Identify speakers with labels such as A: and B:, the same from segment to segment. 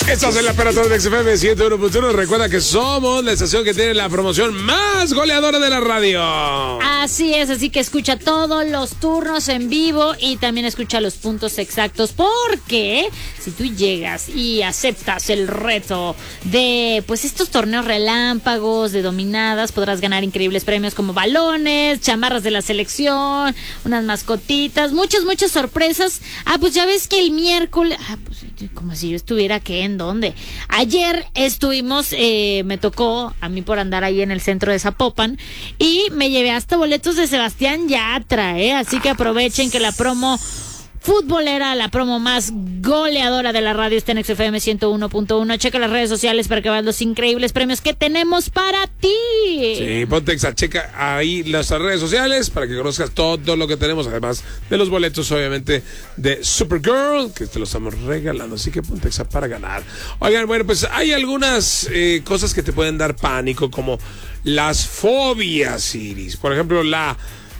A: Estás en la Peratón de XFM 101.1. Recuerda que somos la estación que tiene la promoción más goleadora de la radio.
B: Así es, así que escucha todos los turnos en vivo y también escucha los puntos exactos, porque si tú llegas y aceptas el reto de pues estos torneos relámpagos, de dominadas, podrás ganar increíbles premios como balones, chamarras de la selección, unas mascotitas, muchas sorpresas. Pues ya ves que el miércoles, pues como si yo estuviera ¿en dónde? Ayer estuvimos, me tocó a mí por andar ahí en el centro de Zapopan y me llevé hasta boletos de Sebastián Yatra, así que aprovechen que la promo futbolera, la promo más goleadora de la radio está en XFM 101.1. Checa las redes sociales para que veas los increíbles premios que tenemos para ti.
A: Sí, ponte exa, checa ahí las redes sociales para que conozcas todo lo que tenemos, además de los boletos, obviamente, de Supergirl, que te los estamos regalando, así que ponte exa para ganar. Oigan, bueno, pues hay algunas cosas que te pueden dar pánico, como las fobias, Iris. Por ejemplo, la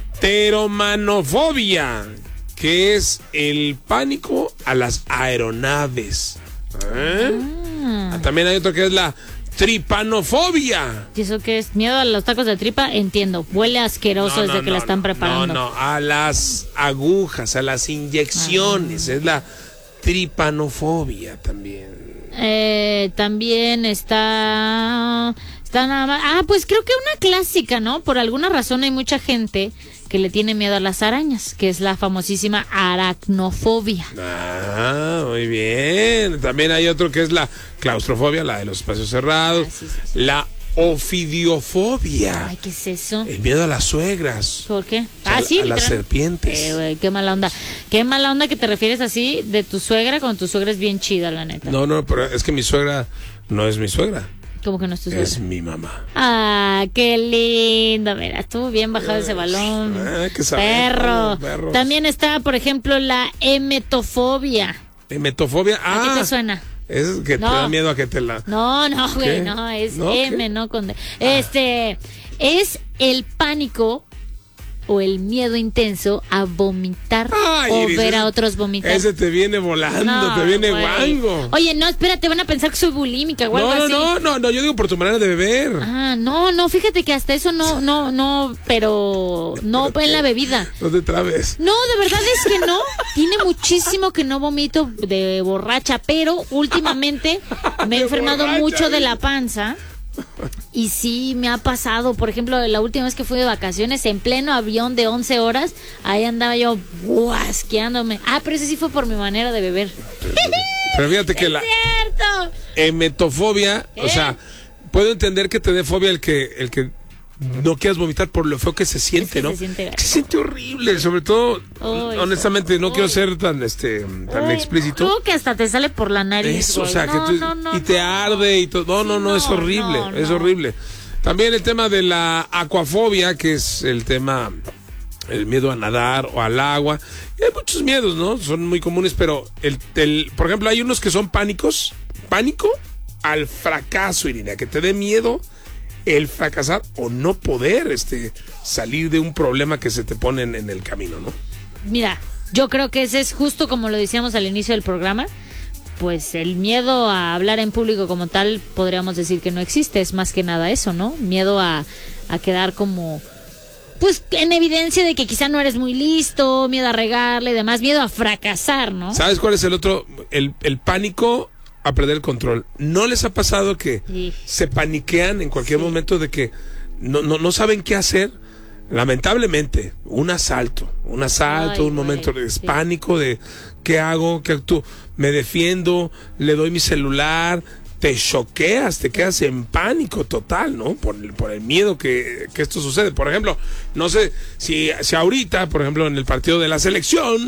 A: teromanofobia, que es el pánico a las aeronaves. También hay otro que es la tripanofobia.
B: ¿Y eso qué es? ¿Miedo a los tacos de tripa? Entiendo. Huele asqueroso desde que la están preparando.
A: No, a las agujas, a las inyecciones. Es la tripanofobia también.
B: También está nada más. Pues creo que una clásica, ¿no? Por alguna razón hay mucha gente que le tiene miedo a las arañas, que es la famosísima aracnofobia.
A: Muy bien. También hay otro que es la claustrofobia, la de los espacios cerrados.
B: Sí.
A: La ofidiofobia.
B: Ay, ¿qué es eso?
A: El miedo a las suegras.
B: ¿Por qué?
A: A las serpientes.
B: Qué mala onda. Qué mala onda que te refieres así de tu suegra, cuando tu suegra es bien chida, la neta.
A: No, pero es que mi suegra no es mi suegra.
B: ¿Cómo que no es tu suegra?
A: Es mi mamá.
B: Qué lindo. Mira, estuvo bien bajado ese balón.
A: Qué perro.
B: También está, por ejemplo, la emetofobia.
A: ¿Emetofobia?
B: ¿A qué te suena?
A: Es que te da miedo a que te la...
B: No, güey, no, es M, no con D. Es el pánico o el miedo intenso a vomitar o ver a otros vomitar.
A: Ese te viene volando, te viene guango.
B: Oye, no, espérate, van a pensar que soy bulímica o algo así.
A: No, yo digo por tu manera de beber.
B: No, fíjate que hasta eso pero no en la bebida.
A: No te trabes.
B: No, de verdad es que no. Tiene muchísimo que no vomito de borracha, pero últimamente me he enfermado mucho de la panza. Y sí, me ha pasado. Por ejemplo, la última vez que fui de vacaciones, en pleno avión de 11 horas, ahí andaba yo asqueándome. Pero ese sí fue por mi manera de beber.
A: Pero fíjate que la emetofobia, o sea, puedo entender que te dé fobia el que no quieras vomitar por lo feo que se siente, ¿no? Se siente horrible, sobre todo, honestamente, no quiero ser tan explícito.
B: Creo que hasta te sale por la nariz.
A: Eso, o sea, y te arde y todo. No, es horrible, es horrible. También el tema de la acuafobia, que es el miedo a nadar o al agua. Y hay muchos miedos, ¿no? Son muy comunes, pero por ejemplo, hay unos que son pánico al fracaso, Irina, que te dé miedo el fracasar o no poder salir de un problema que se te pone en el camino, ¿no?
B: Mira, yo creo que ese es justo como lo decíamos al inicio del programa, pues el miedo a hablar en público como tal, podríamos decir que no existe, es más que nada eso, ¿no? Miedo a quedar como, pues, en evidencia de que quizá no eres muy listo, miedo a regarle y demás, miedo a fracasar, ¿no?
A: ¿Sabes cuál es el otro? El pánico a perder el control. ¿No les ha pasado que se paniquean en cualquier momento de que no saben qué hacer? Lamentablemente, un asalto, un momento de pánico de ¿qué hago? ¿Qué actúo? ¿Me defiendo? ¿Le doy mi celular? Te choqueas, te quedas en pánico total, ¿no? Por el miedo que esto sucede. Por ejemplo, no sé si ahorita, por ejemplo, en el partido de la selección,